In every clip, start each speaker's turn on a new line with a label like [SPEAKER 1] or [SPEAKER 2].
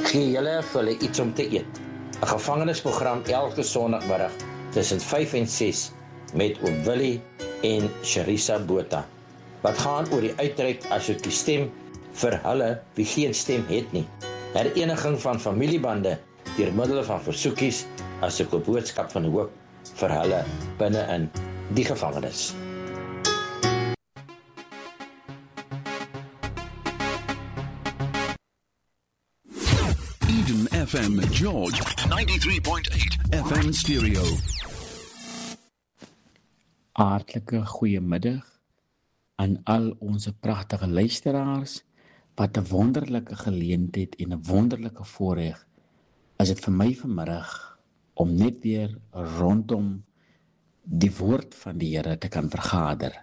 [SPEAKER 1] Gee julle vir hulle iets om te eet. 'n Gevangenisprogram elke Sondagmiddag tussen 5 en 6 met oom Willie en Sharissa Botha. Wat gaan oor die uitreik asook die stem vir hulle wie geen stem het nie. Hereniging van familiebande deur middel van versoekies asook 'n boodskap van hoop vir hulle binne in die gevangenis.
[SPEAKER 2] Eden FM George 93.8 FM stereo.
[SPEAKER 3] Hartlike goeiemiddag aan al onze pragtige luisteraars. Wat 'n wonderlike geleentheid en 'n wonderlike voorreg is dit vir my vanmiddag om net weer rondom die woord van die Here te kan vergader.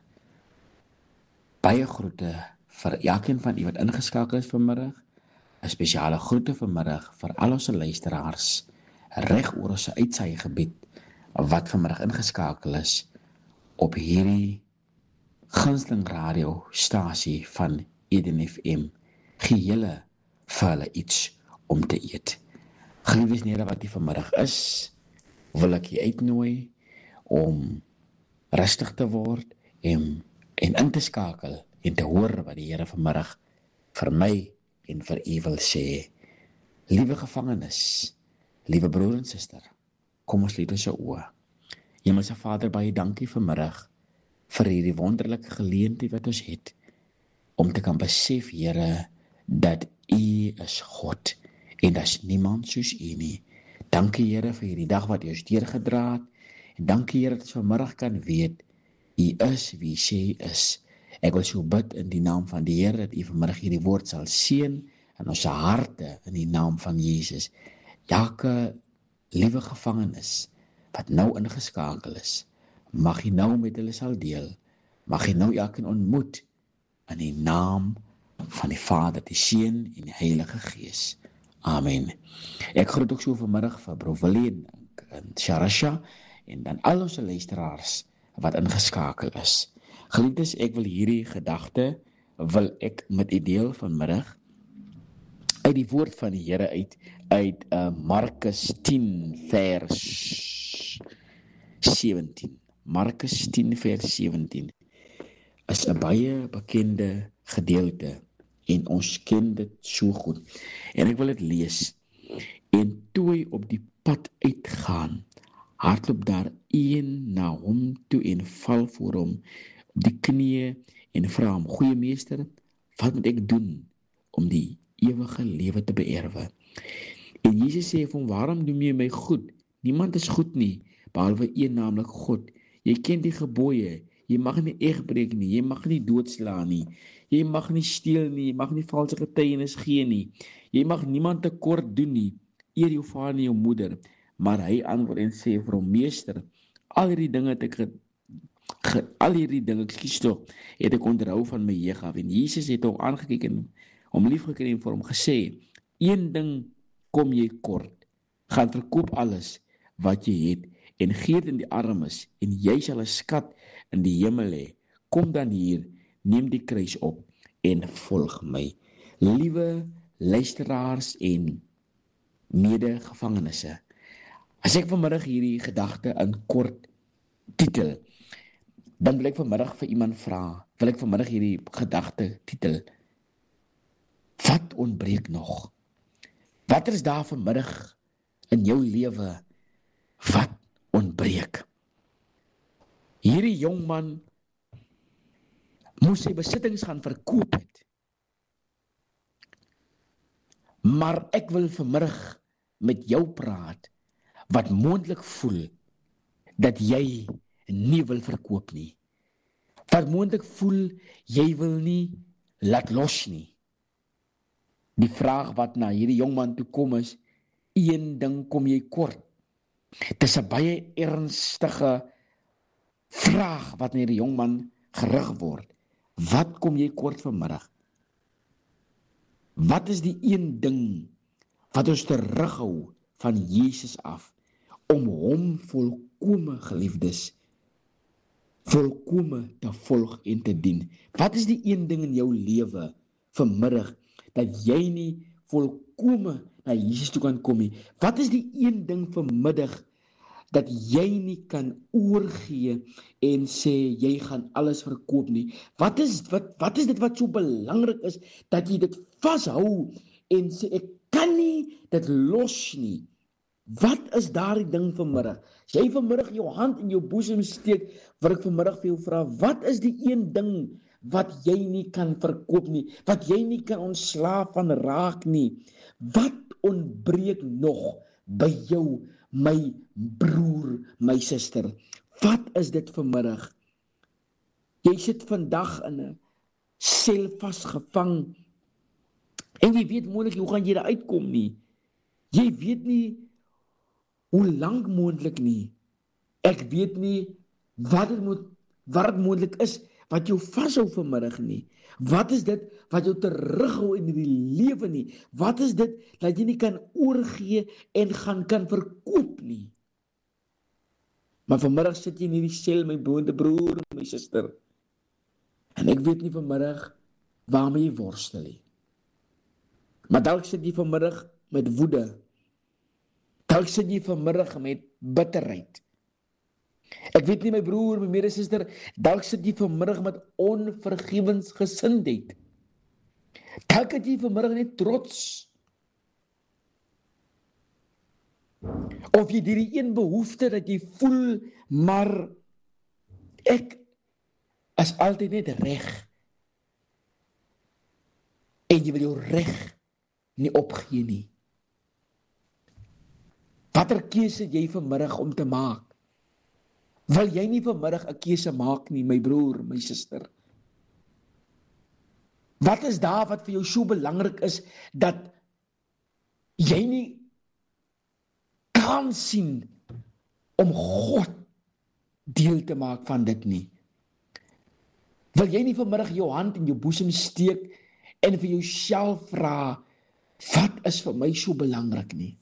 [SPEAKER 3] Baie groete vir elkeen van u wat ingeskakel is vanmiddag. 'n Spesiale groete vanmiddag vir al ons luisteraars reg oor ons uitsaai gebied wat vanmiddag ingeskakel is op hierdie gunsteling radiostasie van Eden FM. Gee julle vir hulle iets om te eet. Geliefdes nere wat die vanmiddag is, wil ek jy uitnooi om rustig te word en in te skakel en te hoor wat die Here vanmiddag vir my en vir u wil sê. Liewe gevangenes, liewe broer en suster, kom ons sluit ons oë. Hemelse Vader, baie dankie vanmiddag vir hierdie wonderlike geleentheid wat ons het om te kan besef, Here, dat u is God en daar is niemand soos u nie. Dankie Here vir hierdie dag wat u ons deurgedra het en dankie Here dat ons vanmiddag kan weet u is wie sê is. Ek wil so bid in die naam van die Here dat u vanmiddag hierdie woord sal seën in ons harte in die naam van Jesus. Elke liewe gevangenes wat nou ingeskakel is, mag u nou met hulle sal deel. Mag u nou elkeen ontmoet in die naam van die Vader, die Seun en die Heilige Gees. Amen. Ek groet ook so vanmiddag vir Bro Willie en Sharissa en dan al ons luisteraars wat ingeskakel is. Geliefdes, ek wil hierdie gedagte met u deel vanmiddag uit die woord van die Here uit Markus 10 vers 17. Markus 10 vers 17 is 'n baie bekende gedeelte en ons ken dit so goed. En ek wil dit lees. En toe hy op die pad uitgaan, hardloop daar een na hom toe en val voor hom op die knieë en vra hom: Goeie meester, wat moet ek doen om die ewige lewe te beerwe? En Jesus sê vir hom: Waarom noem jy my goed? Niemand is goed nie, behalwe een, naamlik God. Jy ken die gebooie. Jy mag nie egbreek nie, jy mag nie doodslaan nie, jy mag nie steel nie, jy mag nie valse getuienis gee nie, jy mag niemand tekort doen nie, eer jou vader en jou moeder. Maar hy antwoord en sê vir hom: Meester, al hierdie dinge het ek onderhou van my jeug af. En Jesus het hom aangekyk en hom liefgekry en vir hom gesê: Een ding kom jy kort, gaan verkoop alles wat jy het en gee dit in die armes en jy sal 'n skat in die hemel hê. Kom dan hier, neem die kruis op en volg my. Liewe luisteraars en medegevangenes, as ek vanmiddag hierdie gedagte in kort titel, dan wil ek vanmiddag vir iemand vra, wil ek vanmiddag hierdie gedagte titel: Wat ontbreek nog? Wat is daar vanmiddag in jou lewe wat ontbreek? Hierdie jong man moes sy besittings gaan verkoop het. Maar ek wil vanmiddag met jou praat wat moontlik voel dat jy nie wil verkoop nie. Wat moontlik voel jy wil nie laat los nie. Die vraag wat na hierdie jong man toe kom is: een ding kom jy kort. Dit is 'n baie ernstige vraag wat na die jong man gerig word. Wat kom jy kort vanmiddag? Wat is die een ding wat ons terughou van Jesus af om hom volkome, geliefdes, volkome te volg en te dien? Wat is die een ding in jou lewe vanmiddag dat jy nie volkome na Jesus toe kan kom nie. Wat is die een ding vanmiddag dat jy nie kan oorgee en sê jy gaan alles verkoop nie? Wat is dit wat so belangrik is dat jy dit vashou en sê ek kan nie dit los nie? Wat is daardie ding vanmiddag? As jy vanmiddag jou hand in jou boesem steek, wil ek vanmiddag vir jou vra, wat is die een ding wat jy nie kan verkoop nie, wat jy nie kan ontslaaf van raak nie? Wat ontbreek nog by jou, my broer, my suster? Wat is dit vanmiddag? Jy sit vandag in 'n sel vasgevang en jy weet moontlik hoe gaan jy daar uitkom nie. Jy weet nie hoe lank moontlik nie. Ek weet nie wat dit moontlik is wat jou vashou vanmiddag nie. Wat is dit wat jou terughou in die lewe nie? Wat is dit dat jy nie kan oorgee en kan verkoop nie? Maar vanmiddag sit jy in hierdie sel, my broer, my suster. En ek weet nie vanmiddag waarmee jy worstel nie. Maar dalk sit jy vanmiddag met woede. Dalk sit jy vanmiddag met bitterheid. Ek weet nie, my broer, my medesuster, dalk sit jy vanmiddag met onvergewensgesindheid. Dalk het jy vanmiddag net trots. Of jy die een behoefte dat jy voel, maar ek is altyd net reg. En jy wil jou reg nie opgee nie. Watter keuse het jy vanmiddag om te maak? Wil jy nie vanmiddag 'n keuse maak nie, my broer, my suster? Wat is daar wat vir jou so belangrik is, dat jy nie kan sien om God deel te maak van dit nie? Wil jy nie vanmiddag jou hand in jou boesem steek en vir jouself vra, wat is vir my so belangrik nie?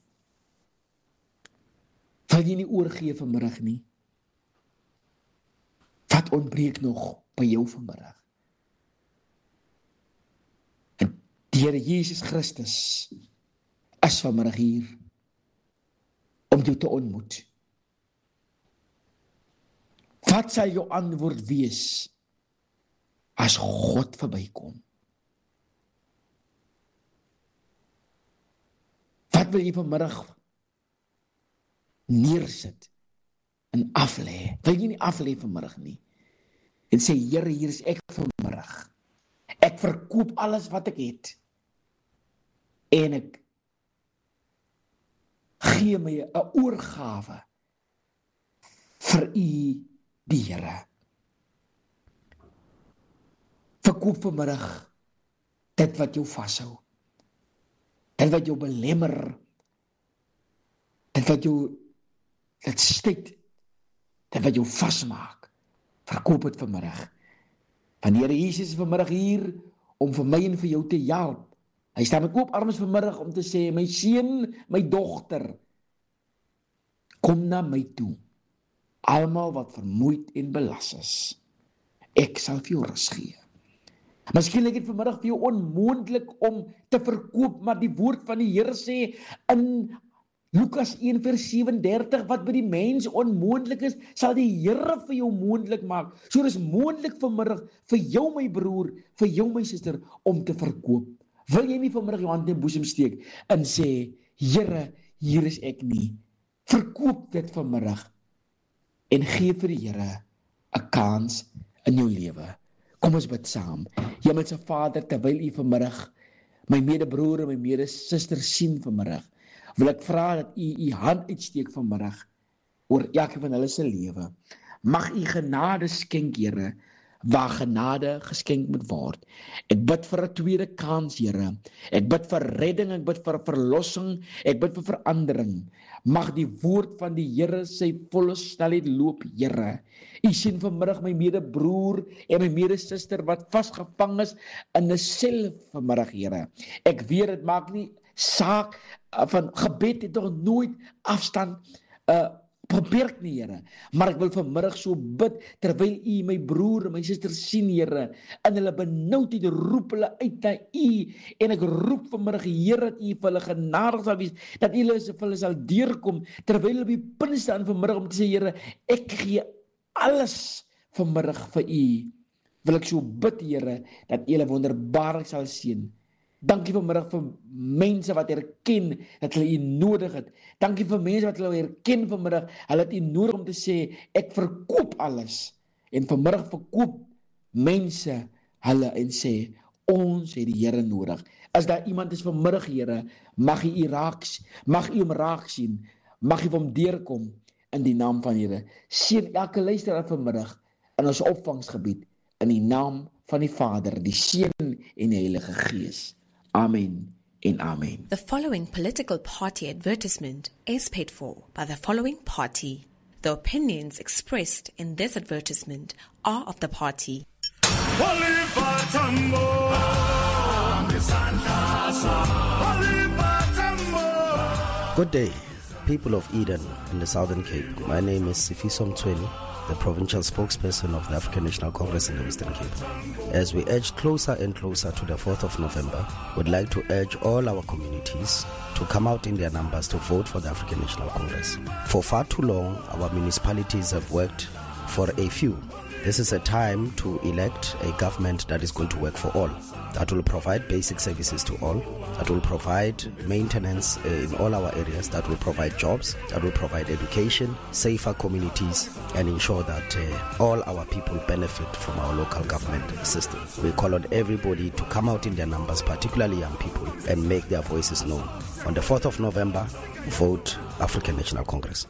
[SPEAKER 3] Wil jy nie oorgee vanmiddag nie? Wat ontbreek nog by jou vanmiddag? En die Here Jesus Christus is vanmiddag hier om jou te ontmoet. Wat sal jou antwoord wees as God verbykom? Wat wil jy vanmiddag neersit en aflê? Wil jy nie aflê vanmiddag nie? En sê, Here, hier is ek vanmiddag. Ek verkoop alles wat ek het. En ek gee my 'n oorgawe vir U, die Here. Verkoop vanmiddag dit wat jou vashou. Dit wat jou belemmer. Dit wat jou steek. Dit wat jou vasmaak. Verkoop het vanmiddag. Want die Here Jesus is vanmiddag hier om vir my en vir jou te help. Hy staan met oop arms vanmiddag om te sê, my seun, my dogter, kom na my toe. Almal wat vermoeid en belas is. Ek sal vir jou rus gee. Miskien lyk dit vanmiddag vir jou onmoontlik om te verkoop, maar die woord van die Here sê in Lukas 1:37, wat by die mens onmoontlik is, sal die Here vir jou moontlik maak. So dis moontlik vanmiddag vir jou, my broer, vir jou, my suster, om te verkoop. Wil jy nie vanmiddag jou hand in die boesem steek en sê, Here, hier is ek nie. Verkoop dit vanmiddag en gee vir die Here 'n kans in jou lewe. Kom ons bid saam. Hemelse Vader, terwyl U vanmiddag my medebroer en my medesuster sien vanmiddag, wil ek vra dat U hand uitsteek vanmiddag oor elke van hulle se lewe. Mag U genade skenk, Here, waar genade geskenk moet word. Ek bid vir 'n tweede kans, Here. Ek bid vir redding, ek bid vir verlossing, ek bid vir verandering. Mag die woord van die Here sy volle snelheid loop, Here. U sien vanmiddag my medebroer en my medesuster wat vasgevang is in 'n sel vanmiddag, Here. Ek weet dit maak nie saak van gebed het nog nooit afstand beperk nie, Here, maar ek wil vanmiddag so bid, terwyl U my broer en my suster sien, Here, in hulle benoudheid roep hulle uit na U, en ek roep vanmiddag, Here, dat U vir hulle genadig sal wees, dat U vir hulle sal deurkom, terwyl hulle op die punt staan vanmiddag om te sê, Here, ek gee alles vanmiddag vir U, wil ek so bid, Here, dat U hulle wonderbaarlik sal seën. Dankie vanmiddag vir mense wat erken dat hulle U nodig het. Dankie vir mense wat hulle erken vanmiddag, hulle het U nodig om te sê, ek verkoop alles. En vanmiddag verkoop mense hulle en sê, ons het die Here nodig. As daar iemand is vanmiddag, Here, mag U hom raak sien, mag U vir hom deurkom in die naam van Here. Seën elke luisteraar vanmiddag in ons opvangsgebied, in die naam van die Vader, die Seun en die Heilige Gees. Amen and amen.
[SPEAKER 4] The following political party advertisement is paid for by the following party. The opinions expressed in this advertisement are of the party.
[SPEAKER 5] Good day, people of Eden in the Southern Cape. My name is Sifiso Mtweni, the provincial spokesperson of the African National Congress in the Western Cape. As we edge closer and closer to the 4th of November, we'd like to urge all our communities to come out in their numbers to vote for the African National Congress. For far too long, our municipalities have worked for a few. This is a time to elect a government that is going to work for all, that will provide basic services to all, that will provide maintenance in all our areas, that will provide jobs, that will provide education, safer communities, and ensure that all our people benefit from our local government system. We call on everybody to come out in their numbers, particularly young people, and make their voices known. On the 4th of November, vote African National Congress.